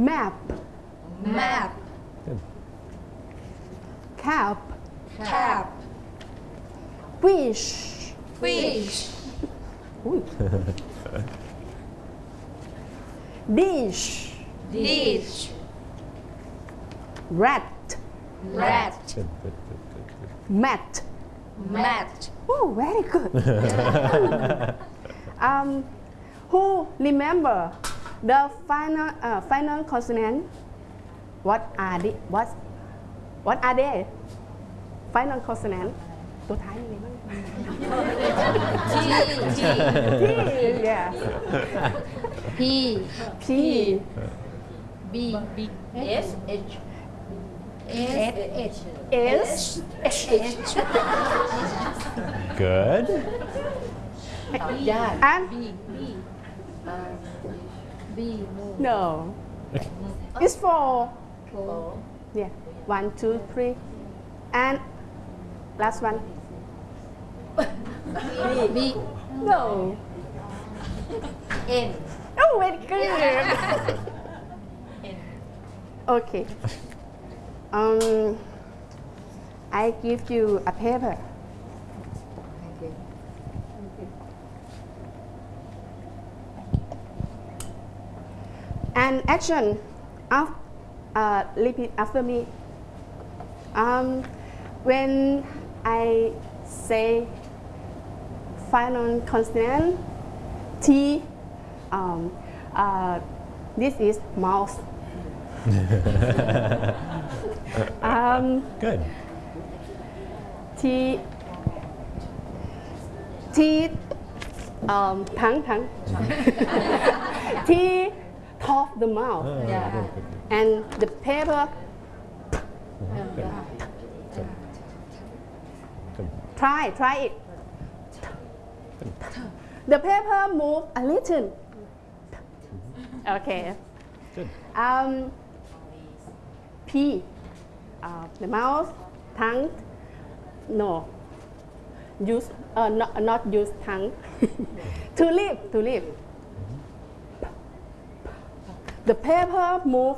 map, map, Good. cap, cap, fish, fish, Ui. dish, dish, rat, rat, Good, good, good, good, good. mat. mat. Oh, very good. Who remember the final consonant? What are they? Final consonant. ตัวท้ายมีอะไรบ้าง T yeah P, P B, S, H, S H, Good. and B, no it's four four, yeah 1 2 3 and last one B, no N, oh very good okay I give you a paper okay. and action repeat after me when I say final consonant T this is mouse Good. T tongue T top the mouth Oh, Yeah. good, good, good. and the paper Good. Good. Good. try it the paper move a little okay Good. P the mouth tongue no use not use tongue to leave the paper move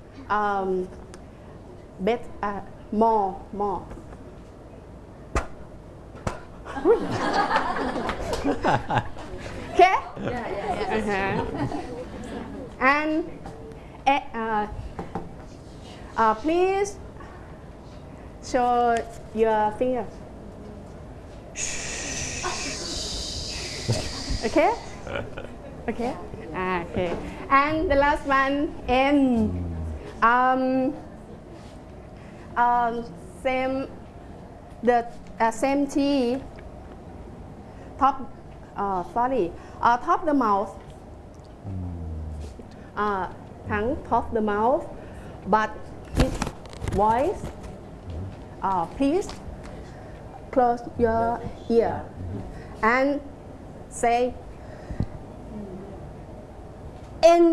more okay and please show your finger okay okay okay and the last one N same the same T top top the mouth tongue top the mouth but his voice please close your ear and say N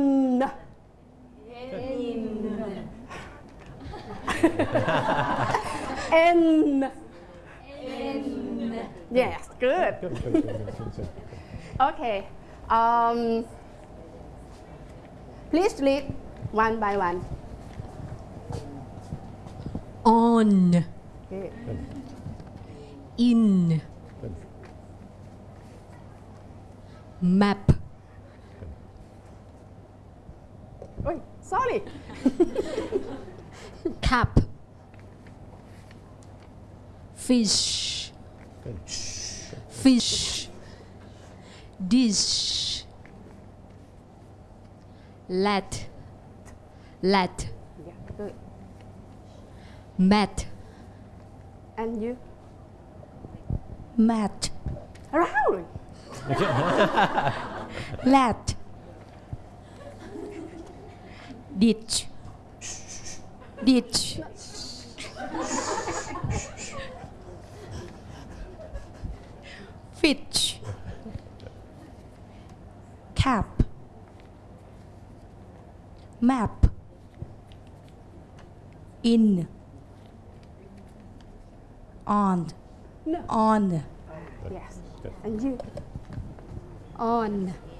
N yes good Good, good, good, good, good, good. okay please read one by one On, okay. in, Good. map, Oi, sorry cap, fish, Good. fish, dish, let, yeah, good mat, and you mat, around lat, ditch, fitch, cap, map, in, on, no on, yes Good. and you on,